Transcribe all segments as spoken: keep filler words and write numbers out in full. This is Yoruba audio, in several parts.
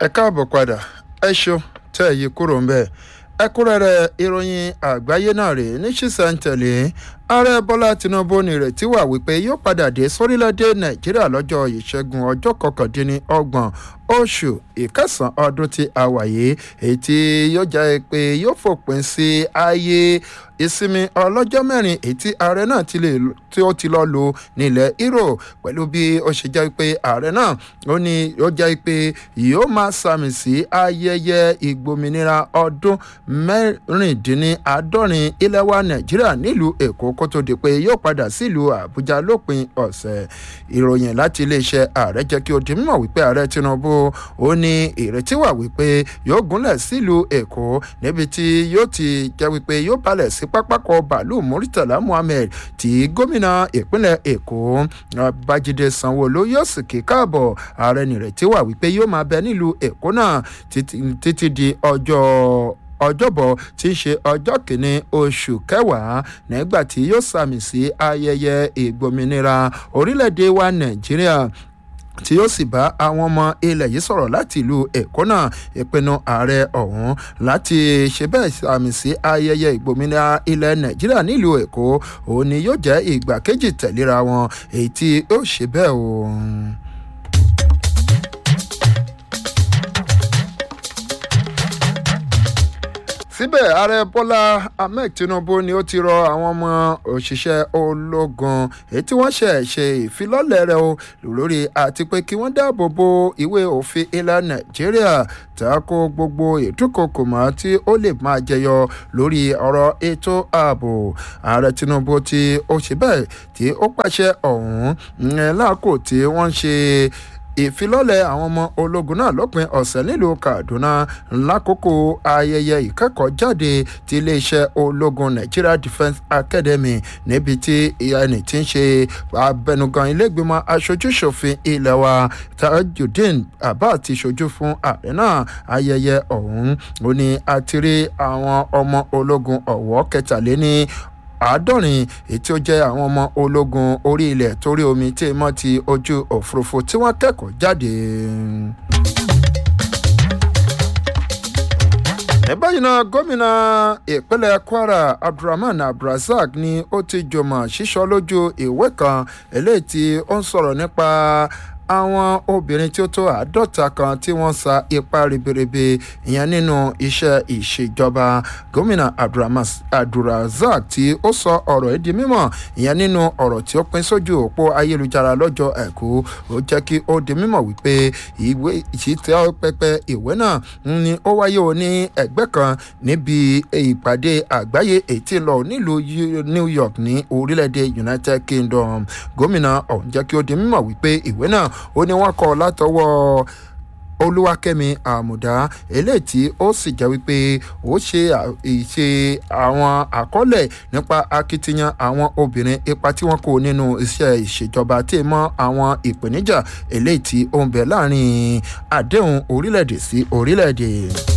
ẹ káàbọ̀ padà ẹ ṣeun tẹ́ ẹ yí kúrò ń bẹ̀. ẹ̀kúnrẹ́rẹ́ ìròyìn àgbáyé náà rèé ní ṣísẹ̀ntẹ̀lé ààrẹ bọ́lá tinubu nírètí wà wípé yóò padà dé sórílẹ̀‐èdè nàìjíríà lọ́jọ́ ìṣẹ́gun ọjọ́ kọkàndínlọ́gbọ̀n oṣù ìkẹsàn-án ọdún tí a wà yìí èyí tí yóò jẹ́ pé yóò fòpin sí ayé ìsinmi ọlọ́jọ́ mẹ́rin èyí tí ààrẹ náà ti lè tí ó ti lọ lò nílẹ̀ Europe pẹ̀lú bí ó ṣe jẹ́ pé ààrẹ náà ó ní ó jẹ́ pé yóò máa sàmì sí ayẹyẹ ìgbòmìnira ọdún mẹ́rìndínláàádọ́rin ilẹ̀ wa nàìjíríà nílùú èkó kó tó di pé yóò padà sílùú àbújá lópin ọ̀sẹ̀. Ìròyìn láti iléeṣẹ́ ààrẹ jẹ́ kí ó di mímọ̀ wípé ààrẹ tinubu ó ní ìrètí wà wípé yóò gúnlẹ̀ sílùú èkó níbi tí yóò ti jẹ́ wípé yóò balẹ̀ sí pápákọ̀ bàálù muritala muhammed tí gómìnà ìpínlẹ̀ èkó babájídé sanwó-olú yóò sì kí káàbọ̀. Ààrẹ nírètí wà wípé yóò máa bẹ nílùú èkó náà títí di ọjọ́ ọjọ́bọ̀ tí í ṣe ọjọ́ kìíní oṣù kẹwàá nígbà tí yóò sàmì sí ayẹyẹ ìgbòmìnira orílẹ̀-èdè wa nàìjíríà tí yóò sì bá àwọn ọmọ ilẹ̀ yìí sọ̀rọ̀ láti ìlú èkó náà. ìpinnu ààrẹ ọ̀hún láti ṣe bẹ́ẹ̀ sàmì sí ayẹyẹ ìgbòmìnira ilẹ̀ nàìjíríà nílùú èkó òun ni yóò jẹ́ ìgbà kejì tẹ̀léra wọn èyí tí yóò ṣe bẹ́ẹ̀ o. síbẹ̀ ààrẹ bọ́lá ahmed tinubu ni ó ti rọ àwọn ọmọ òṣìṣẹ́ ológun èyí tí wọ́n ṣe ṣe ìfilọ́lẹ̀ rẹ̀ o lórí àti pé kí wọ́n dáàbò bo ìwé òfin ilẹ̀ nàìjíríà tako gbogbo ìdúkokò mọ́ tí ó lè máa jẹyọ lórí ọ̀rọ̀ ètò ààbò. ààrẹ tinubu tí ó ṣe bẹ́ẹ̀ tí ó pàṣẹ ọ̀hún láàkó tí wọ́n ṣe ìfilọ́lẹ̀ àwọn ọmọ ológun náà lópin ọ̀sẹ̀ nílùú kaduna lákòókò ayẹyẹ ìkẹ́kọ̀ọ́ jáde ti iléeṣẹ́ ológun nigeria defence academy níbi tí ẹni tí ń ṣe abẹnugan ilégbèmọ̀ aṣojúṣòfin ilẹ̀ wa tajudeen abba ti ṣojú fún ààrẹ náà. ayẹyẹ ọ̀hún ó ní àti rí àwọn ọmọ ológun ọ̀wọ́ kẹtàléní àádọ́rin èyí tí ó jẹ́ àwọn ọmọ ológun orí ilẹ̀ torí omi tí mọ́ ti ojú òfurufú tí wọ́n kẹ́kọ̀ọ́ jáde. ní báyìí náà gómìnà ìpínlẹ̀ kwara abdulrahman abdulrasaq ni ó ti jọmọ̀ ṣíṣọ́ lójú ìwé kan eléyìí tí ó ń sọ̀rọ̀ nípa àwọn obìnrin tí ó tó àádọ́ta kan tí wọ́n sa ipa ribiribi ìyẹn nínú iṣẹ́ ìṣèjọba. gómìnà abdulrasaq tí ó sọ ọ̀rọ̀ ẹ̀ di mímọ̀ ìyẹn nínú ọ̀rọ̀ tí ó pín sójú òpó ayélujára lọ́jọ́ àìkú ó jẹ́ kí ó di mímọ̀ wípé ìwé ìṣìtẹ́ pẹpẹ ìwé náà ni ó wáyé o ní ẹgbẹ́ kan níbi ìpàdé àgbáyé ètí lọ nílùú new york ní orílẹ̀-èdè united kingdom. gómìnà ọ̀hún jẹ́ kí ó di mímọ̀ wípé ìwé náà ó ní wọ́n kọ látọwọ́ olúwakẹ́mi àmùdá eléyìí tí ó sì jẹ́ wípé ó ṣe ìṣe àwọn àkọọ́lẹ̀ nípa akitiyan àwọn obìnrin ipa tí wọ́n kó nínú iṣẹ́ ìṣèjọba tí mọ́ àwọn ìpèníjà eléyìí tí ó ń bẹ láàrin àdéhùn orílẹ̀-èdè sí orílẹ̀-èdè.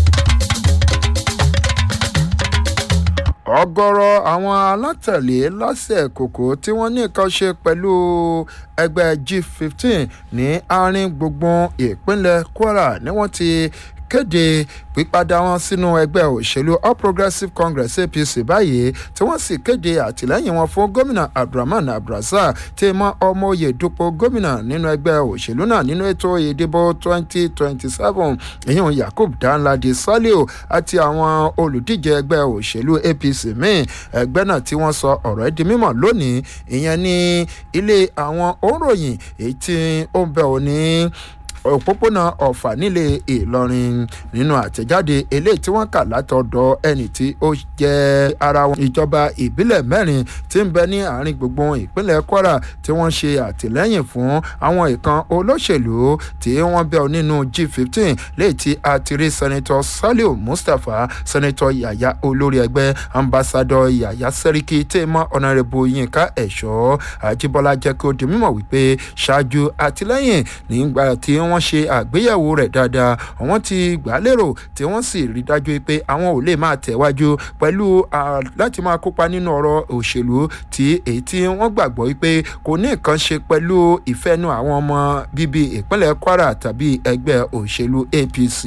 ọ̀gọ̀rọ̀ àwọn alátẹ̀lé lásẹ̀ kòkó tí wọ́n ní nǹkan ṣe pẹ̀lú ẹgbẹ́ g fifteen ní àárín gbùngbùn ìpínlẹ̀ kwara ni wọ́n ti kéde pípadà wọn sínú ẹgbẹ́ òṣèlú all progressives congress A P C báyìí tí wọ́n sì kéde àtìlẹ́yìn wọn fún gómìnà abdulrahman abdulrasaq tí mọ ọmọ oyè dupò gómìnà nínú ẹgbẹ́ òṣèlú náà nínú ètò ìdìbò twenty twenty seven ìyẹn yakub danladi saliu àti àwọn olùdíje ẹgbẹ́ òṣèlú A P C míì. ẹgbẹ́ náà tí wọ́n sọ ọ̀rọ̀ ẹ̀ di mímọ̀ lónìí ìyẹn ní ilé àwọn òǹròyìn èyí tí ó ń bẹ òní òpópónà ọ̀fà nílé ìlọrin. nínú àtẹ̀jáde eléyìí tí wọ́n kà látọ̀dọ̀ ẹni tí ó jẹ́ ara wọn ìjọba ìbílẹ̀ mẹ́rin tí ń bẹ ní àárín gbùngbùn ìpínlẹ̀ kwara tí wọ́n ṣe àtìlẹ́yìn fún àwọn ìkan olóṣèlú tí wọ́n bẹ nínú g fifteen léyìí tí a ti rí sẹ́nitọ́ saliu mustapha sẹ́nitọ́ yàyà olórí ẹgbẹ́ ambassadọ yàyà sẹ́ríkì tí mọ́ ọ̀nàrẹ́bù yínká ẹ̀ṣọ́ àjíbọ́lá jẹ́ kí ó di mímọ̀ wípé ṣáájú àtìlẹ́yìn nígbà tí wọ́n wọ́n ṣe àgbéyẹ̀wò rẹ̀ dáadáa wọ́n ti gbà lérò tí wọ́n sì rí dájú pé àwọn ò lè máa tẹ̀wájú pẹ̀lú láti máa kópa nínú ọ̀rọ̀ òṣèlú tí èyí tí wọ́n gbàgbọ́ pé kò ní nǹkan ṣe pẹ̀lú ìfẹ́nu àwọn ọmọ bíbí ìpínlẹ̀ Kwara tàbí ẹgbẹ́ òṣèlú A P C.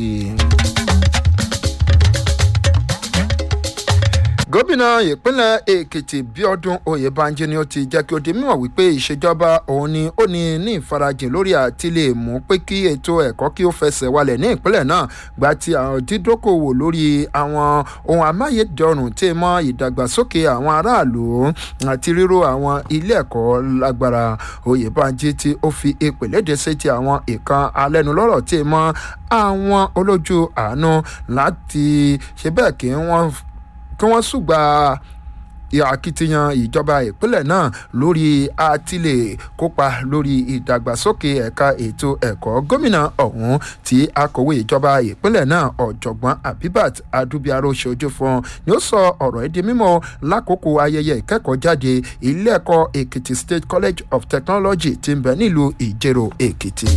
gómìnà ìpínlẹ̀ Èkìtì Bíọ́dún Oyèbánjí ni ó ti jẹ́ kí ó di mímọ̀ wípé ìṣèjọba òun ni ó ní ní ìfarajìn lórí àti lè mú pé kí ètò ẹ̀kọ́ kí ó fẹsẹ̀ walẹ̀ ní ìpínlẹ̀ náà gba ti àwọn dídókòwò lórí àwọn ohun amáyédẹrùn tí mọ́ ìdàgbàsókè àwọn aráàlú àti ríró àwọn ilé ẹ̀kọ́ lágbára. Oyèbánjí tí ó fi ìpè léde sí ti àwọn ìkan alẹ́nulọ́rọ̀ tí mọ́ àwọn olójú àánú láti ṣe bẹ́ẹ̀ kí wọ́n kí wọ́n ṣùgbà akitiyan ìjọba ìpínlẹ̀ náà lórí àtìlẹ̀ kópa lórí ìdàgbàsókè ẹ̀ka ètò ẹ̀kọ́. Gómìnà ọ̀hún tí akọ̀wé ìjọba ìpínlẹ̀ náà ọ̀jọ̀gbọ́n Abibat Adubiaro ṣojú fún ni ó sọ ọ̀rọ̀ ẹ̀dí mímọ́ lákòókò ayẹyẹ ìkẹ́kọ̀ọ́jáde ilé ẹ̀kọ́ Èkìtì State College of Technology tí ń bẹ nílùú Ìjẹ̀rò Èkìtì.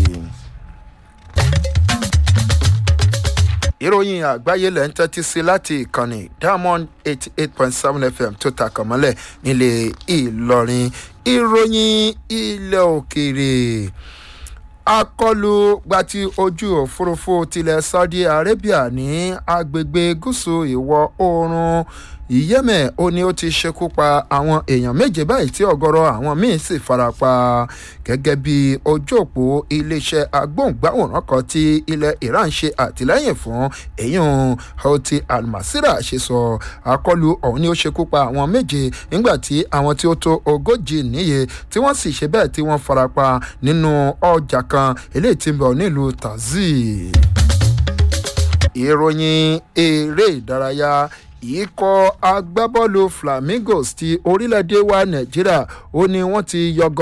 ìròyìn àgbáyé lẹ́ ń tẹ́tí sí láti ìkànnì Diamond eighty eight point seven F M tó takàn mọ́lẹ̀ nílé Ìlọrin. ìròyìn ilẹ̀ òkèèrè akọlù gbàtí ojú òfurufú tilẹ̀ Saudi Arabia ní agbègbè gúúsù ìwọ̀ oòrùn Yemen ó ní ó ti ṣekú pa àwọn èèyàn méje báyìí tí ọ̀gọ̀rọ̀ àwọn míín sì farapa gẹ́gẹ́ bí ojú òpó iléeṣẹ́ agbóhùngbáwòrán kan tí ilẹ̀ Iran ṣe àtìlẹ́yìn fún èyàn Houthi al-Masira ṣe sọ. Àkọlù ọ̀hún ni ó ṣekú pa àwọn méje nígbà tí àwọn tí ó tó ogójì níye tí wọ́n sì ṣe bẹ́ẹ̀ tí wọ́n farapa nínú ọjà kan eléyìí tí ń bọ̀ nílùú Tazí. ìròyìn eré ìdárayá ikọ̀ agbábọ́ọ̀lù Flamingos ti orílẹ̀-èdè wa Nàìjíríà ó ní wọ́n ti yọgọ